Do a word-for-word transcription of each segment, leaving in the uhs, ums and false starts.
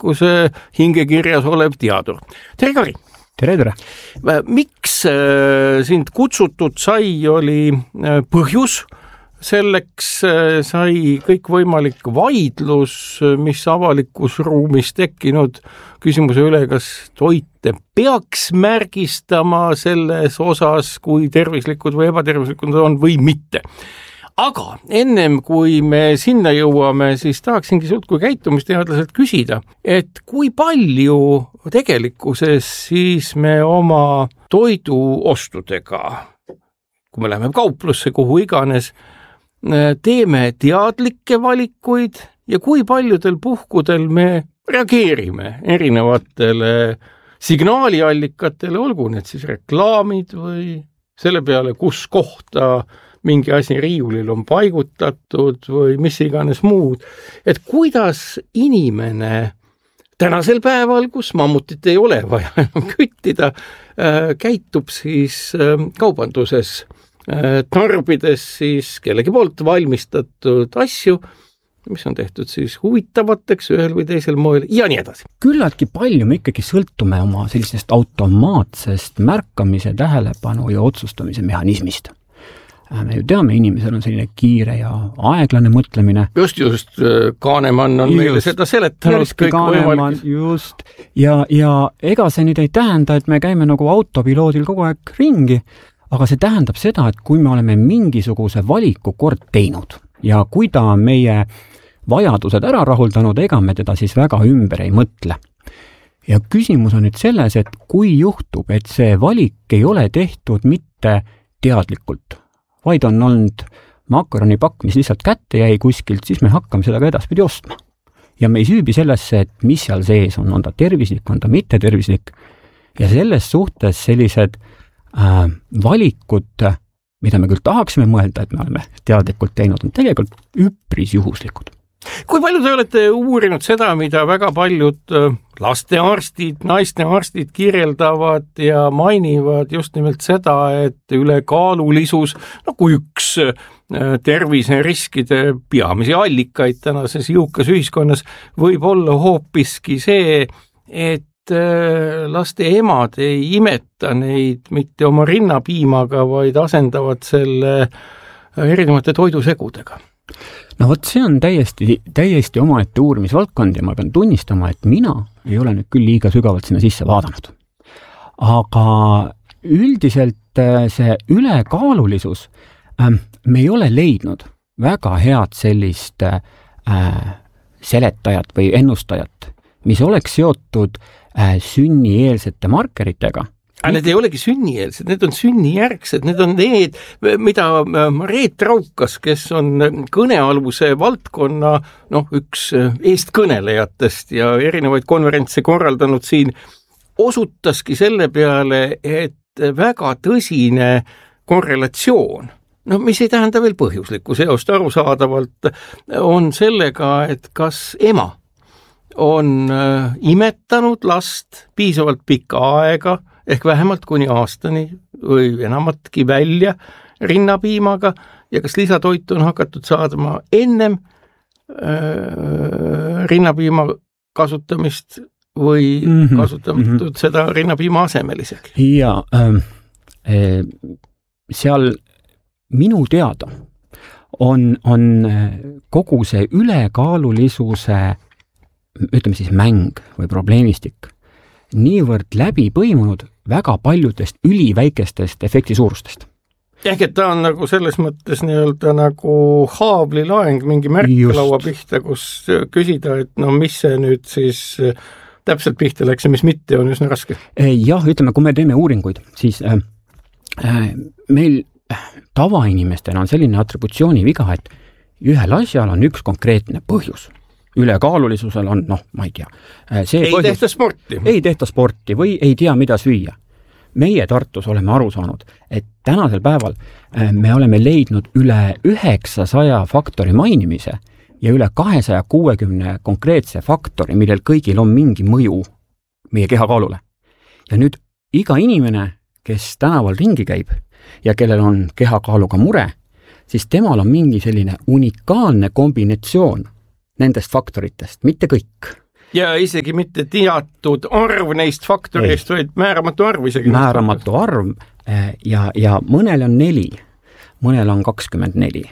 teadlikkuse hingekirjas olev teadur. Tere, Kari! Tere, tere! Miks sind kutsutud sai, oli põhjus? Selleks sai kõikvõimalik vaidlus, mis avalikus ruumis tekkinud küsimuse üle, kas toite peaks märgistama selles osas, kui tervislikud või ebatervislikud on või mitte. Aga ennem kui me sinna jõuame, siis tahaksingi sult kui käitumisteadlaselt küsida, et kui palju tegelikkuses siis me oma toiduostudega, kui me läheme kauplusse, kuhu iganes, teeme teadlikke valikuid ja kui paljudel puhkudel me reageerime erinevatele signaaliallikatele, olgu need siis reklaamid või selle peale, kus kohta mingi asi riiulil on paigutatud või mis iganes muud. Et kuidas inimene tänasel päeval, kus mammutit ei ole vaja enam küttida, käitub siis kaubanduses, tarbides siis kellegi poolt valmistatud asju, mis on tehtud siis huvitavateks ühel või teisel moel ja nii edasi. Küllaltki palju me ikkagi sõltume oma sellisest automaatsest märkamise, tähelepanu ja otsustamise mehhanismist. Me ju teame, inimesel on selline kiire ja aeglane mõtlemine. Just, just Kahnemann on just, meile seda seletanud kõik võimalik. Just, ja, ja ega see nüüd ei tähenda, et me käime nagu autopiloodil kogu aeg ringi, aga see tähendab seda, et kui me oleme mingisuguse valiku kord teinud ja kui ta on meie vajadused ära rahuldanud, ega me teda siis väga ümber ei mõtle. Ja küsimus on nüüd selles, et kui juhtub, et see valik ei ole tehtud mitte teadlikult, vaid on olnud makaroni pakk, mis lihtsalt kätte jäi kuskilt, siis me hakkame seda ka edaspidi ostma. Ja me ei süübi sellesse, et mis seal sees on, on ta tervislik, on ta mitte tervislik. Ja selles suhtes sellised äh, valikud, mida me küll tahaksime mõelda, et me oleme teadlikult teinud, on tegelikult üpris juhuslikud. Kui palju te olete uurinud seda, mida väga paljud lastearstid, naistearstid kirjeldavad ja mainivad just nimelt seda, et ülekaalulisus, no kui üks terviseriskide peamisi allikaid tänases jõukas ühiskonnas võib olla hoopiski see, et laste emad ei imeta neid mitte oma rinnapiimaga, vaid asendavad selle erinevate toidusegudega. No vot, see on täiesti, täiesti omaette uurimisvaldkond ja ma pean tunnistama, et mina ei ole nüüd küll liiga sügavalt sinna sisse vaadanud. Aga üldiselt see ülekaalulisus, äh, me ei ole leidnud väga head sellist äh, seletajat või ennustajat, mis oleks seotud äh, sünnieelsete markeritega. Need ei olegi sünnieelsed, need on sünnijärgsed, need on need, mida Reet Raukas, kes on kõnealuse valdkonna noh, üks eestkõnelejatest ja erinevaid konverentse korraldanud siin, osutaski selle peale, et väga tõsine korrelatsioon, no mis ei tähenda veel põhjuslikku seost arusaadavalt, on sellega, et kas ema on imetanud last piisavalt pikka aega, ehk vähemalt kuni aastani või enamatki välja rinnapiimaga ja kas lisatoitu on hakatud saadama ennem äh, rinnapiima kasutamist või mm-hmm. kasutatud mm-hmm. seda rinnapiima asemel isegi. Ja äh, seal minu teada on, on kogu see ülekaalulisuse, ütleme siis mäng või probleemistik niivõrd läbi põimunud väga paljudest üliväikestest efekti suurustest. Ehk et ta on nagu selles mõttes nii-öelda nagu haavlilaeng mingi märklaua pihta, kus küsida, et no mis see nüüd siis täpselt pihta läks ja mis mitte on üsna raske. Jah, ütleme, kui me teeme uuringuid, siis äh, meil tavainimestena on selline atributsiooni viga, et ühel asjal on üks konkreetne põhjus. Ülekaalulisusel on, noh, ma ei tea. See ei põhjus, tehta sporti. Ei tehta sporti või ei tea, mida süüa. Meie Tartus oleme aru saanud, et tänasel päeval me oleme leidnud üle üheksasaja faktori mainimise ja üle kahesaja kuuekümne konkreetse faktori, millel kõigil on mingi mõju meie kehakaalule. Ja nüüd iga inimene, kes tänaval ringi käib ja kellel on kehakaaluga mure, siis temal on mingi selline unikaalne kombinatsioon nendest faktoritest, mitte kõik. ja isegi mitte teatud arv neist faktorist, Ei. vaid määramatu arv isegi. Määramatu arv ja, ja mõnel on neli, mõnel on kakskümmend neli.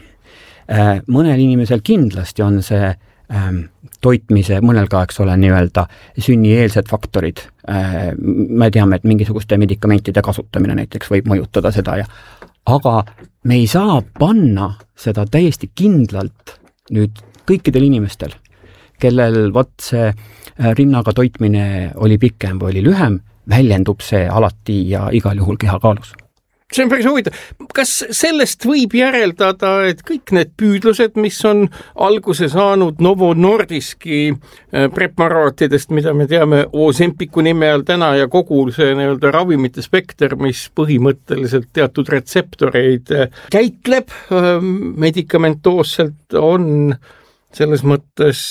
Mõnel inimesel kindlasti on see ähm, toitmise, mõnel ka, eks ole, nii-öelda sünnieelsed faktorid. Äh, me teame, et mingisuguste medikamentide kasutamine näiteks võib mõjutada seda, ja, aga me ei saa panna seda täiesti kindlalt nüüd kõikidel inimestel, kellel vat see rinnaga toitmine oli pikem või oli lühem, väljendub see alati ja igal juhul kehakaalus. See on päris huvitav. Kas sellest võib järeldada, et kõik need püüdlused, mis on alguse saanud Novo Nordiski preparaatidest, mida me teame Ozempiku nime all täna, ja kogu see nii-öelda ravimite spekter, mis põhimõtteliselt teatud retseptoreid käitleb medikamentoosselt, on selles mõttes,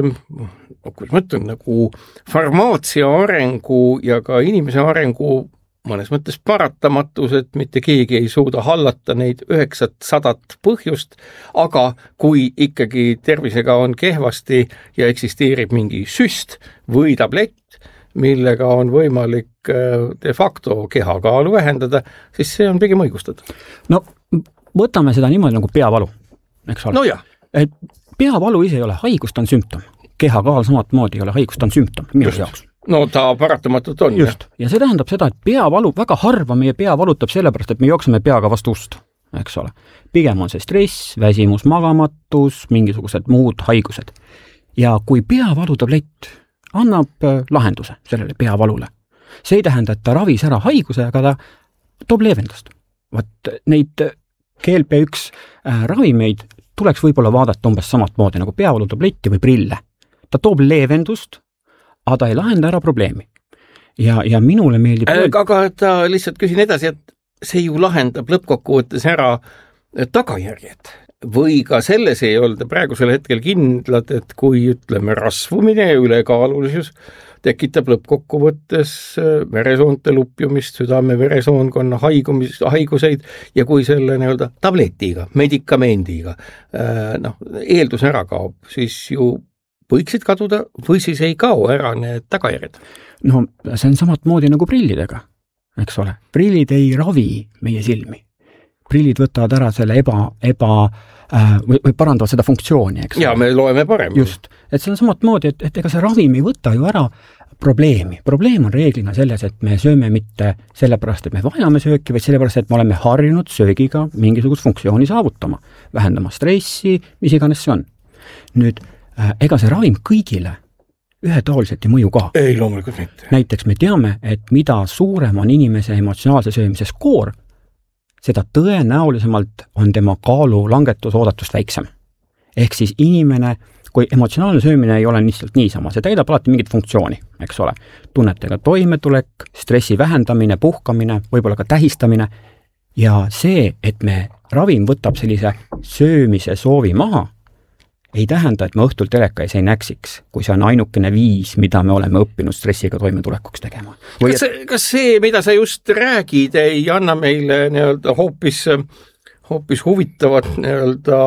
kuidas ma ütlen, nagu farmaatsia arengu ja ka inimese arengu mõnes mõttes paratamatus, et mitte keegi ei suuda hallata neid üheksat sadat põhjust, aga kui ikkagi tervisega on kehvasti ja eksisteerib mingi süst või tablett, millega on võimalik de facto kehakaalu vähendada, siis see on pigem õigustatud. No võtame seda niimoodi nagu peavalu, eks ole. No jah. Et peavalu ise ei ole haigus, ta on sümptom. Kehakaal samamoodi ei ole haigus, ta on sümptom minu jaoks. No ta paratamatult on. Just, ja see tähendab seda, et peavalu, väga harva meie pea valutab sellepärast, et me jookseme peaga vastu ust, eks ole. Pigem on see stress, väsimus, magamatus, mingisugused muud haigused. Ja kui peavalutablett annab lahenduse sellele peavalule, see ei tähenda, et ta ravis ära haiguse, aga ta toob leevendust. Vaat neid G L P üks ravimeid tuleks võib-olla vaadata umbes samat moodi nagu peavalutableti või prille. Ta toob leevendust, aga ta ei lahenda ära probleemi. Ja, ja minule meeldib... Äh, aga ta lihtsalt küsin edasi, et see ju lahendab lõppkokkuvõttes ära tagajärjed. Või ka selles ei olda praegusel hetkel kindlad, et kui ütleme rasvumine ja ülekaalulisus tekitab lõppkokkuvõttes veresoonte lupjumist, südame veresoonkonna haigumis, haiguseid, ja kui selle nii-öelda tabletiga, medikamendiga noh, eeldus ära kaob, siis ju võiksid kaduda või siis ei kao ära need tagajärjed? No see on samat moodi nagu prillidega, eks ole. Prillid ei ravi meie silmi. Prillid võtavad ära selle eba, eba äh, või, või parandavad seda funktsiooni, eks ja, ole. Ja me loeme paremini. Just, et see on samat moodi, et, et ega see ravim ei võta ju ära probleemi. Probleem on reeglina selles, et me sööme mitte sellepärast, et me vajame sööki, vaid sellepärast, et me oleme harjunud söögiga mingisugust funktsiooni saavutama, vähendama stressi, mis iganes see on. Nüüd ega see ravim kõigile ühetaoliselt ei mõju ka. Ei, loomulikult mitte. Näiteks me teame, et mida suurem on inimese emotsionaalse söömise skoor, seda tõenäolisemalt on tema kaalu langetus oodatust väiksem. Ehk siis inimene, kui emotsionaalne söömine ei ole lihtsalt niisama, see täidab alati mingit funktsiooni, eks ole. Tunnetega toimetulek, stressi vähendamine, puhkamine, võib-olla ka tähistamine ja see, et me ravim võtab sellise söömise soovi maha, ei tähenda, et me õhtul teleka ees ei näksiks, kui see on ainukene viis, mida me oleme õppinud stressiga toimetulekuks tegema. Või kas, et... kas see, mida sa just räägid, ei anna meile nii-öelda hoopis, hoopis huvitavat nii-öelda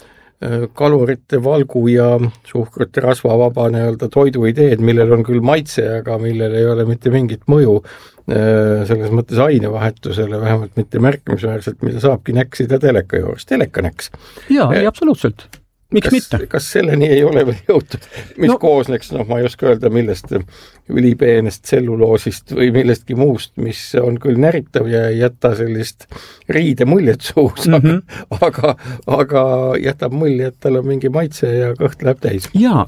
kalorite valgu ja suhkrute rasvavaba nii-öelda toiduideed, millel on küll maitse, aga millel ei ole mitte mingit mõju selles mõttes ainevahetusele, vähemalt mitte märkimisväärselt, mida saabki näksida teleka juures. Teleka näks. Jaa, ei, absoluutselt. Miks kas, mitte? Kas selleni ei ole veel jõutud, mis no, koosneks, noh, ma ei oska öelda, millest ülipeenest tselluloosist või millestki muust, mis on küll näritav ja ei jäta sellist riide muljet suus, mm-hmm. aga, aga jätab mulje, et tal on mingi maitse ja kõht läheb täis. Jaa,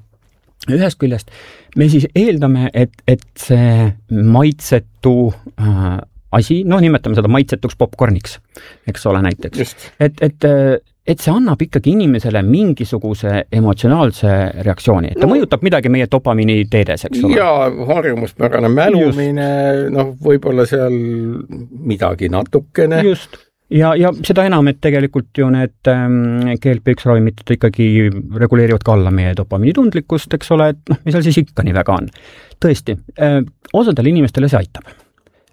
ühest küljest me siis eeldame, et, et see maitsetu äh, asi, no nimetame seda maitsetuks popcorniks, eks ole näiteks. Et, et et see annab ikkagi inimesele mingisuguse emotsionaalse reaktsiooni. Ta no, mõjutab midagi meie dopamiini teedes, eks ole. Ja harjumuspärane mälumine, noh, võib-olla seal midagi natukene. Just. Ja, ja seda enam, et tegelikult ju need ähm, G L P üks ravimid ikkagi reguleerivad ka alla meie dopamiini tundlikkust, eks ole, et noh, mis seal siis ikka nii väga on. Tõesti, äh, osadele inimestele see aitab.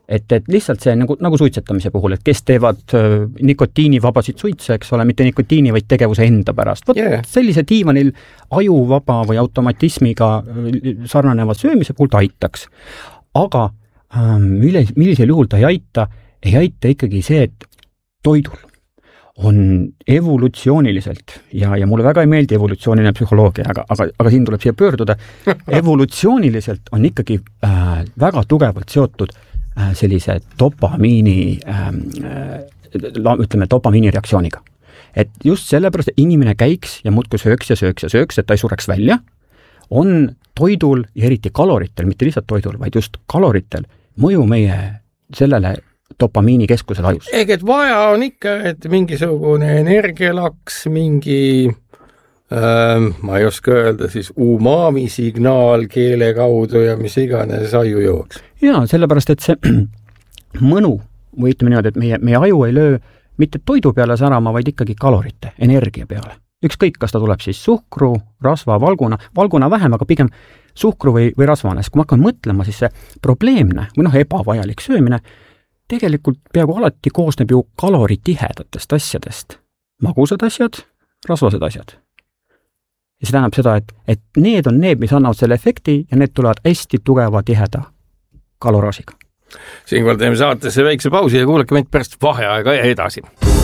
et, et lihtsalt see nagu, nagu suitsetamise puhul, et kes teevad äh, nikotiinivabasid suitse, eks ole, mitte nikotiini, vaid tegevuse enda pärast. Vot yeah. sellise diivanil ajuvaba või automatismiga sarnaneva söömise puhul ta aitaks. Aga ähm, millis, millisel juhul ta ei aita, ei aita ikkagi see, et toidul on evolutsiooniliselt ja, ja mulle väga ei meeldi evolutsiooniline psühholoogia, aga, aga, aga siin tuleb siia pöörduda. Evolutsiooniliselt on ikkagi äh, väga tugevalt seotud äh, sellise dopamiini, äh, ütleme, dopamiini reaktsiooniga. Et just sellepärast, et inimene käiks ja muudkui sööks ja sööks ja sööks, et ta ei sureks välja, on toidul ja eriti kaloritel, mitte lihtsalt toidul, vaid just kaloritel mõju meie sellele dopamiini keskusel ajus. Ehk et vaja on ikka, et mingisugune energialaks, mingi, äh, ma ei oska öelda, siis umami signaal keele kaudu ja mis iganes aju jõuaks. Jaa, sellepärast, et see mõnu, või ütleme niimoodi, et meie, meie aju ei löö mitte toidu peale särama, vaid ikkagi kalorite, energia peale. Ükskõik, kas ta tuleb siis suhkru, rasva, valguna, valguna vähem, aga pigem suhkru või, või rasvana. Kui ma hakkan mõtlema, siis see probleemne või noh, ebavajalik söömine tegelikult peaaegu alati koosneb ju kaloritihedatest asjadest. Magusad asjad, rasvased asjad. Ja see tähendab seda, et, et need on need, mis annavad selle efekti ja need tulevad hästi tugeva tiheda kalorasiga. Siinkohal teeme saatesse väikse pausi ja kuulake meid pärast vaheaega ja edasi.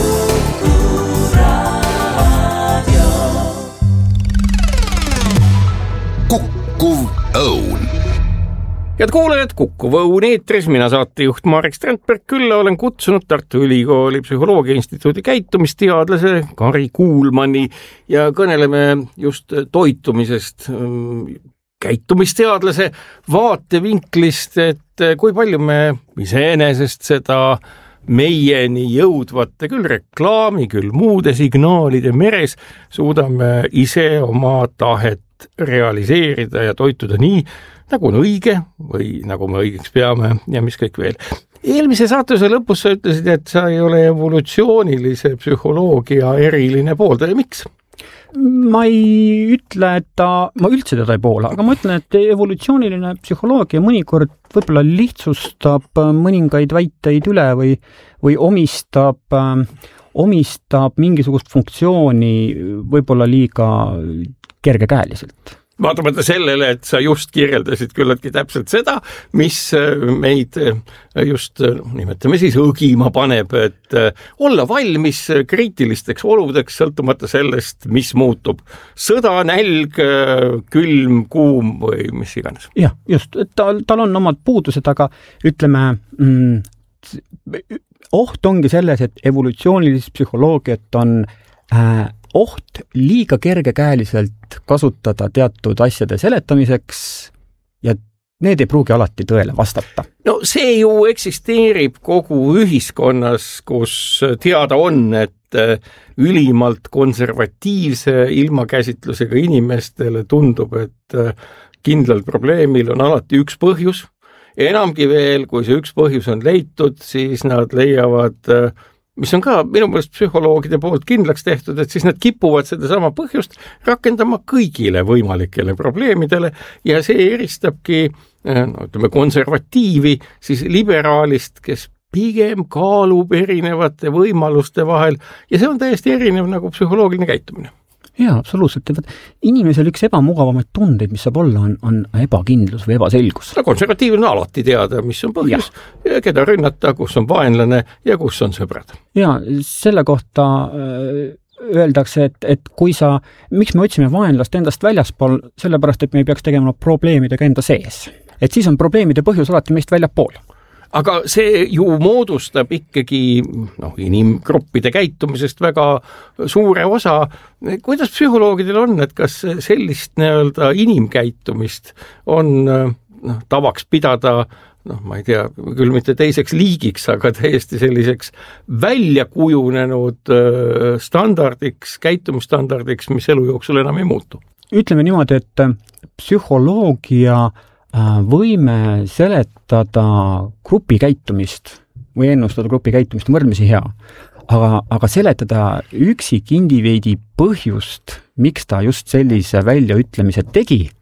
Kukkuv õun. Head kuulajad, Kukkuv õun eetris, mina saatejuht Marek Strandberg, külla olen kutsunud Tartu Ülikooli Psühholoogia Instituudi käitumisteadlase Kari Kuulmanni ja kõneleme just toitumisest, käitumisteadlase vaatevinklist, et kui palju me iseenesest seda meieni jõudvate küll reklaami, küll muude signaalide meres suudame ise oma tahet realiseerida ja toituda nii, nagu on õige või nagu me õigeks peame ja mis kõik veel. Eelmise saatuse lõpus sa ütlesid, et sa ei ole evolutsioonilise psühholoogia eriline pooldaja. Miks? Ma ei ütle, et ta, ma üldse teda ei poola, aga ma ütlen, et evolutsiooniline psühholoogia mõnikord võib-olla lihtsustab mõningaid väiteid üle või, või omistab, omistab mingisugust funktsiooni võib-olla liiga kergekäeliselt. Vaatamata sellele, et sa just kirjeldasid küllaltki täpselt seda, mis meid just, nimetame siis, õgima paneb, et olla valmis kriitilisteks oludeks, sõltumata sellest, mis muutub. Sõda, nälg, külm, kuum või mis iganes. Jah, just, et tal, tal on omad puudused, aga ütleme, mm, oht ongi selles, et evolutsioonilist psühholoogiat on äh, oht liiga kergekäeliselt kasutada teatud asjade seletamiseks ja need ei pruugi alati tõele vastata. No see ju eksisteerib kogu ühiskonnas, kus teada on, et ülimalt konservatiivse ilmakäsitlusega inimestele tundub, et kindlal probleemil on alati üks põhjus. Enamgi veel, kui see üks põhjus on leitud, siis nad leiavad, mis on ka minu meelest psühholoogide poolt kindlaks tehtud, et siis nad kipuvad seda sama põhjust rakendama kõigile võimalikele probleemidele ja see eristabki, no ütleme, konservatiivi siis liberaalist, kes pigem kaalub erinevate võimaluste vahel ja see on täiesti erinev nagu psühholoogiline käitumine. Jaa, absoluutselt. Inimesel üks ebamugavamaid tundeid, mis saab olla, on, on ebakindlus või ebaselgus. No, konservatiivil on alati teada, mis on põhjus, ja. keda rünnata, kus on vaenlane ja kus on sõbrad. Jaa, selle kohta öeldakse, et, et kui sa, miks me otsime vaenlast endast väljaspool, sellepärast, et me ei peaks tegema probleemidega enda sees. Et siis on probleemide põhjus alati meist väljapool. Aga see ju moodustab ikkagi noh, inimgruppide käitumisest väga suure osa. Kuidas psühholoogidel on, et kas sellist nii-öelda inimkäitumist on noh, tavaks pidada, noh, ma ei tea, küll mitte teiseks liigiks, aga täiesti selliseks välja kujunenud standardiks, käitumisstandardiks, mis elu jooksul enam ei muutu? Ütleme niimoodi, et psühholoogia võime seletada grupi käitumist või ennustada grupi käitumist on võrdmisi hea, aga, aga seletada üksik indiviidi põhjust, miks ta just sellise väljaütlemise tegi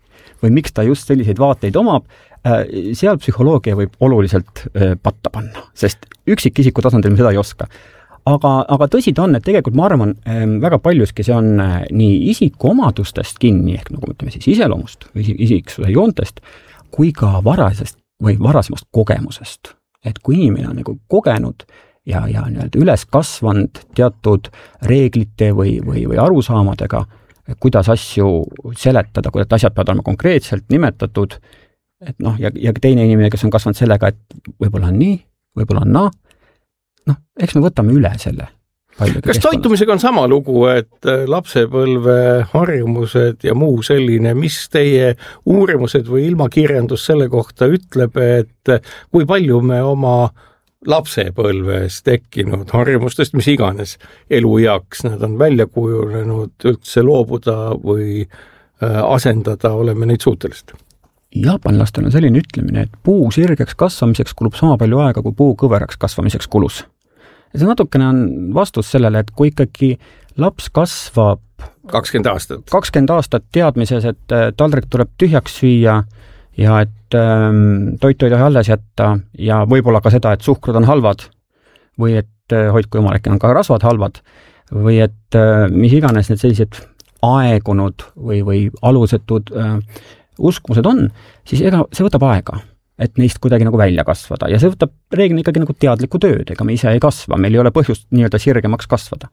või miks ta just selliseid vaateid omab, seal psühholoogia võib oluliselt patta panna, sest üksikisiku tasandil me seda ei oska. Aga, aga tõsi ta on, et tegelikult ma arvan, väga paljuski see on nii isiku omadustest kinni, ehk nagu ütleme siis iseloomust või isiksuse joontest, kui ka varasest või varasemast kogemusest. Et kui inimene on nagu kogenud ja, ja nii-öelda üles kasvanud teatud reeglite või, või, või arusaamadega, kuidas asju seletada, kuidas asjad peavad olema konkreetselt nimetatud, et noh, ja, ja teine inimene, kes on kasvanud sellega, et võib-olla on nii, võib-olla on naa, noh, eks me võtame üle selle. Kas toitumisega on sama lugu, et lapsepõlve harjumused ja muu selline, mis teie uurimused või ilmakirjandus selle kohta ütleb, et kui palju me oma lapsepõlves tekkinud harjumustest, mis iganes elueaks, nad on välja kujunenud üldse loobuda või asendada, oleme neid suutelised? Jaapanlastel on selline ütlemine, et puu sirgeks kasvamiseks kulub sama palju aega, kui puu kõveraks kasvamiseks kulus. Ja see natukene on vastus sellele, et kui ikkagi laps kasvab kakskümmend aastat, kakskümmend aastat teadmises, et taldrik tuleb tühjaks süüa ja et ähm, toitu ei tohi alles jätta ja võib-olla ka seda, et suhkrud on halvad või et hoidku jumal, äkki on ka rasvad halvad või et äh, mis iganes need sellised aegunud või, või alusetud äh, uskumused on, siis ega see võtab aega, et neist kuidagi nagu välja kasvada ja see võtab reeglina ikkagi nagu teadlikku tööd, ega me ise ei kasva, meil ei ole põhjust nii-öelda sirgemaks kasvada.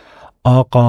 Aga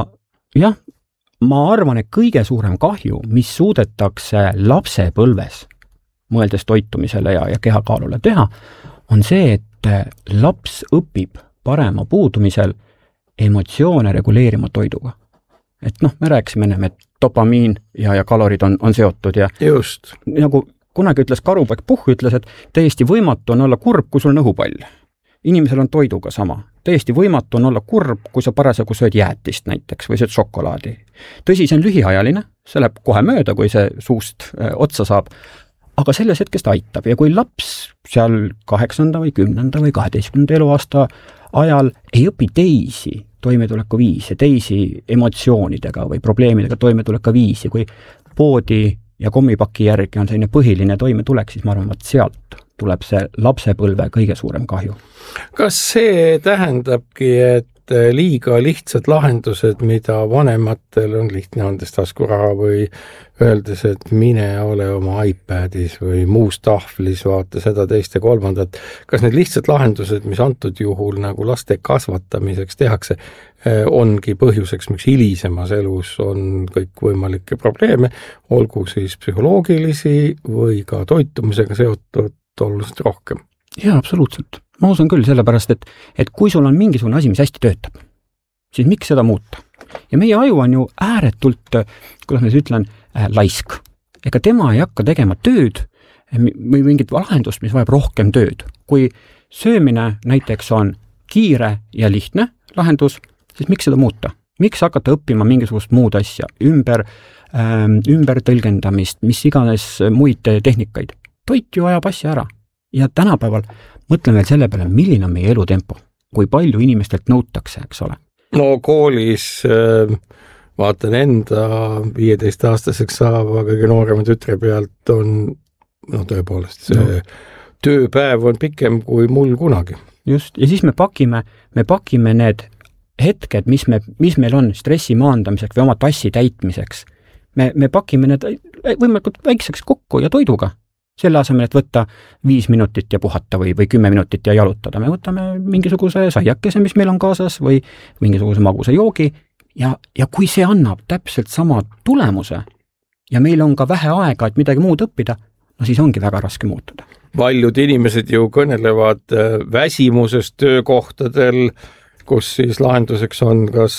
jah, ma arvan, et kõige suurem kahju, mis suudetakse lapsepõlves, mõeldes toitumisele ja, ja kehakaalule teha, on see, et laps õpib parema puudumisel emotsioone reguleerima toiduga. Et noh, me rääkisime ennem, et dopamiin ja, ja kalorid on, on seotud ja just. Nagu kunagi ütles Karupoeg Puhh, ütles, et täiesti võimatu on olla kurb, kui sul on õhupall. Inimesel on toiduga sama. Täiesti võimatu on olla kurb, kui sa parasjagu sööd jäätist näiteks või sööd šokolaadi. Tõsi, see on lühiajaline, see läheb kohe mööda, kui see suust äh, otsa saab, aga selles hetkest aitab ja kui laps seal kaheksanda või kümnenda või kaheteistkümnenda eluaasta ajal ei õpi teisi toimetuleku viisi, teisi emotsioonidega või probleemidega toimetuleku viisi, kui poodi ja kommipaki järgi on selline põhiline toimetulek, siis ma arvan, et sealt tuleb see lapsepõlve kõige suurem kahju. Kas see tähendabki, et liiga lihtsad lahendused, mida vanematel on lihtne andes taskuraha või öeldes, et mine ole oma iPadis või muus tahvlis, vaata seda teist ja kolmandat. Kas need lihtsad lahendused, mis antud juhul nagu laste kasvatamiseks tehakse, ongi põhjuseks, miks hilisemas elus on kõik võimalikke probleeme, olgu siis psühholoogilisi või ka toitumisega seotud oluliselt rohkem? Jaa, absoluutselt. Ma usun küll sellepärast, et, et kui sul on mingisugune asi, mis hästi töötab, siis miks seda muuta? Ja meie aju on ju ääretult, kuidas ma siis ütlen, äh, laisk. Ega tema ei hakka tegema tööd või mingit lahendust, mis vajab rohkem tööd. Kui söömine näiteks on kiire ja lihtne lahendus, siis miks seda muuta? Miks hakata õppima mingisugust muud asja, ümber, ähm, ümber tõlgendamist, mis iganes muid tehnikaid? Toit ju ajab asja ära. Ja tänapäeval mõtlen veel selle peale, milline on meie elutempo, kui palju inimestelt nõutakse, eks ole. No koolis äh, vaatan enda viieteist-aastaseks saava kõige noorema tütre pealt on, no tõepoolest, see no. tööpäev on pikem kui mul kunagi. Just, ja siis me pakime, me pakime need hetked, mis, me, mis meil on stressi maandamiseks või oma tassi täitmiseks. Me, me pakime need võimalikult väikseks kokku ja toiduga. Selle asemel, et võtta viis minutit ja puhata või, või kümme minutit ja jalutada. Me võtame mingisuguse saiakese, mis meil on kaasas või mingisuguse magusa joogi ja, ja kui see annab täpselt sama tulemuse ja meil on ka vähe aega, et midagi muud õppida, no siis ongi väga raske muutuda. Paljud inimesed ju kõnelevad väsimusest töökohtadel, kus siis lahenduseks on kas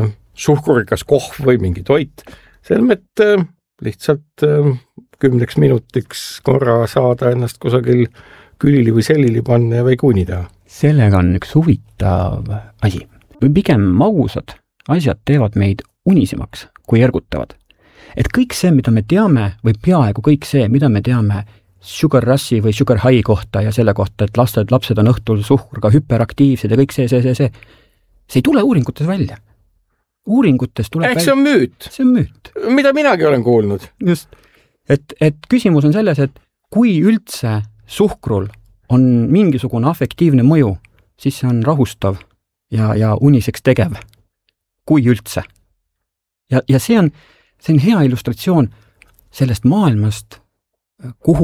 suhkurikas kohv või mingi toit. Selmet lihtsalt kümneks minutiks korra saada ennast kusagil külili või sellili panna ja või kunida. Sellega on üks huvitav asi. Või pigem magusad asjad teevad meid unisemaks, kui ergutavad. Et kõik see, mida me teame, või peaaegu kõik see, mida me teame sugar rushi või sugar high kohta ja selle kohta, et lasted, lapsed on õhtul suhkurga hüperaktiivsed ja kõik see, see, see, see, see ei tule uuringutes välja. Uuringutes tuleb Ehk see on müüt. See on müüt. Mida minagi olen kuulnud. Just. et, et küsimus on selles, et kui üldse suhkrul on mingisugune afektiivne mõju, siis see on rahustav ja, ja uniseks tegev. Kui üldse. Ja, ja see on, see on hea illustratsioon sellest maailmast, kuhu